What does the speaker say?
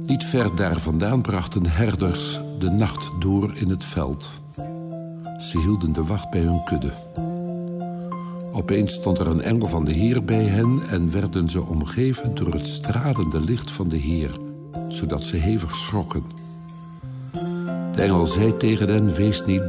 Niet ver daar vandaan brachten herders de nacht door in het veld. Ze hielden de wacht bij hun kudde. Opeens stond er een engel van de Heer bij hen en werden ze omgeven door het stralende licht van de Heer, zodat ze hevig schrokken. De engel zei tegen hen: wees niet